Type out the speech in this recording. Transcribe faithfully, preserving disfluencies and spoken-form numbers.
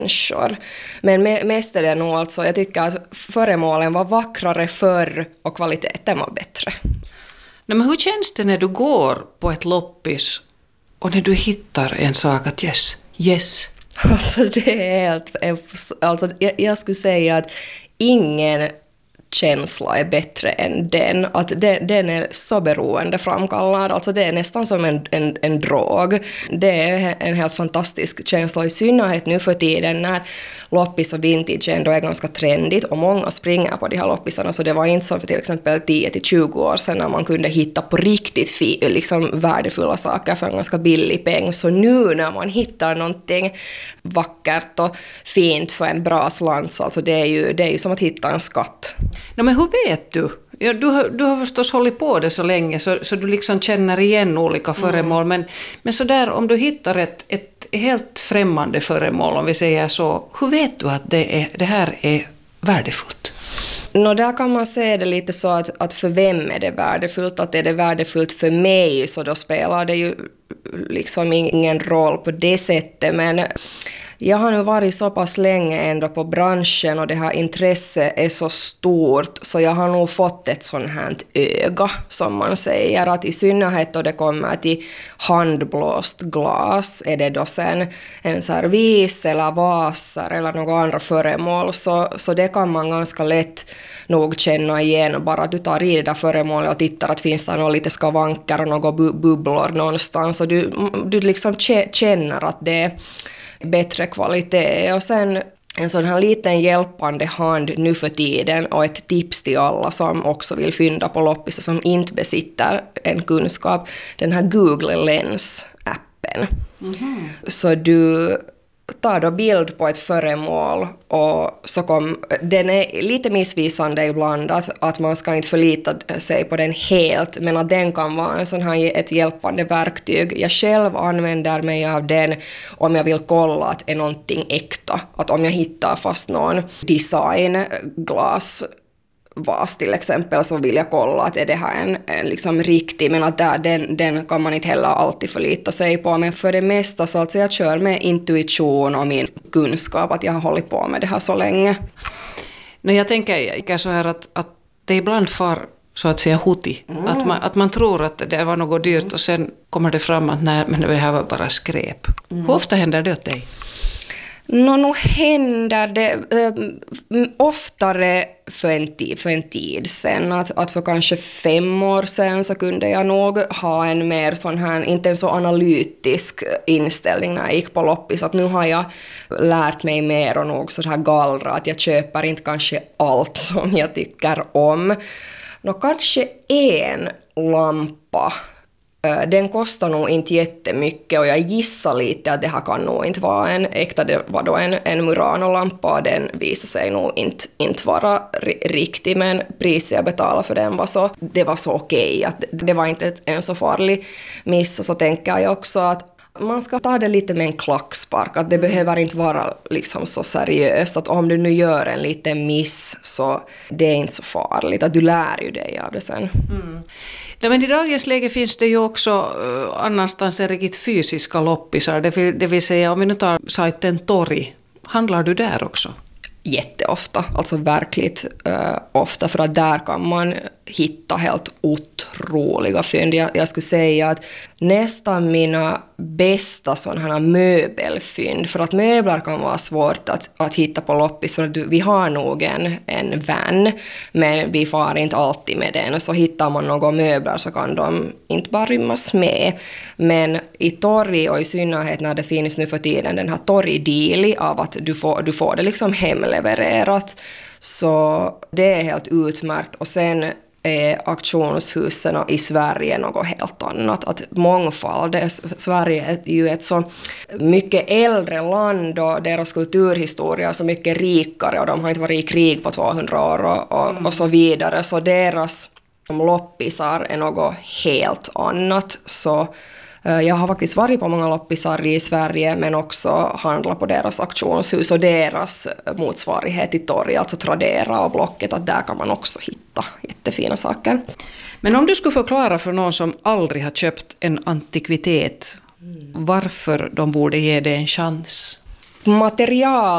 människor. Men me- mest är det nog alltså, jag tycker att föremålen var vackrare förr och kvaliteten var bättre. Nej, men hur känns det när du går på ett loppis och när du hittar en sak att yes, yes? Alltså det är helt, alltså jag, jag skulle säga att ingen känsla är bättre än den. Att den, den är så beroendeframkallad. Alltså det är nästan som en, en, en drog. Det är en helt fantastisk känsla, i synnerhet nu för tiden när loppis och vintage ändå är ganska trendigt och många springer på de här loppisarna. Så det var inte så för till exempel tio till tjugo år sedan när man kunde hitta på riktigt fi, liksom värdefulla saker för en ganska billig peng. Så nu när man hittar någonting vackert och fint för en bra slant, så alltså det är ju, det är ju som att hitta en skatt. No, men hur vet du? Ja, du, har, du har förstås hållit på det så länge så, så du liksom känner igen olika föremål. Mm. Men, men så där, om du hittar ett, ett helt främmande föremål, om vi säger så, hur vet du att det, är, det här är värdefullt? No, där kan man se det lite så att, att för vem är det värdefullt? Att är det värdefullt för mig, så då spelar det ju liksom ingen roll på det sättet. Men jag har nu varit så pass länge ändå på branschen och det här intresset är så stort, så jag har nog fått ett sånt här öga, som man säger, att i synnerhet då det kommer till handblåst glas, är det då sen en servis eller vaser eller några andra föremål, så, så det kan man ganska lätt nog känna igen, bara att du tar i det där föremålet och tittar att finns det några lite skavanker och några bu- bubblor någonstans, och du, du liksom känner att det är bättre kvalitet. Och sen en sån här liten hjälpande hand nu för tiden, och ett tips till alla som också vill fynda på loppis och som inte besitter en kunskap, den här Google Lens-appen. Mm-hmm. Så du tar då bild på ett föremål, och så kom, den är lite missvisande ibland, att, att man ska inte förlita sig på den helt, men att den kan vara en sån här, ett hjälpande verktyg. Jag själv använder mig av den om jag vill kolla att är någonting äkta, att om jag hittar fast någon designglas vas till exempel, så vill jag kolla att är det här en, en liksom riktig, men att där, den, den kan man inte heller alltid förlita sig på. Men för det mesta så alltså jag kör med intuition och min kunskap, att jag har hållit på med det här så länge. No, jag tänker så här att, att det ibland far så att säga huti. Mm. Att, man, att man tror att det var något dyrt, mm. och sen kommer det fram att nej, men det här var bara skräp. Mm. Hur ofta händer det åt dig? Nå, no, händer det äh, oftare för en, tid, för en tid sedan. Att, att för kanske fem år sedan så kunde jag nog ha en mer sån här, inte en så analytisk inställning när jag gick på loppis. Att nu har jag lärt mig mer och nog så här gallra, att jag köper inte kanske allt som jag tycker om. Nå, kanske en lampa. Den kostar nog inte jättemycket, och jag gissar lite att det här kan nog inte vara en äkta, det var då en, en Murano-lampa, och den visade sig nog inte, inte vara ri- riktig, men priset jag betalade för den var så, det var så okej, att det var inte en så farlig miss. Och så tänker jag också att man ska ta det lite med en klackspark, att det behöver inte vara liksom så seriöst, att om du nu gör en liten miss så det är inte så farligt, att du lär ju dig av det sen. Mm. Ja, men i dagens läge finns det ju också uh, annanstans en riktigt fysiska loppisar, det vill, det vill säga om vi nu tar sajten Tori, handlar du där också? Jätteofta, alltså verkligt uh, ofta, för att där kan man hitta helt otroliga fynd. Jag, jag skulle säga att nästan mina bästa sådana här möbelfynd, för att möbler kan vara svårt att, att hitta på loppis, för att du, vi har nog en, en van, men vi far inte alltid med den, och så hittar man några möbler så kan de inte bara rymmas med. Men i Tori, och i synnerhet när det finns nu för tiden den här Tori-deali av att du får, du får det liksom hemlevererat, så det är helt utmärkt. Och sen är auktionshusen i Sverige något helt annat. Att mångfald, Sverige är ju ett så mycket äldre land, och deras kulturhistoria är så mycket rikare, och de har inte varit i krig på tvåhundra år och, och, mm. och så vidare. Så deras loppisar är något helt annat. Så jag har faktiskt varit på många loppisar i Sverige, men också handlat på deras auktionshus och deras motsvarighet i torg, alltså Tradera och Blocket, att där kan man också hitta jättefina saker. Men om du skulle förklara för någon som aldrig har köpt en antikvitet, varför de borde ge det en chans? Material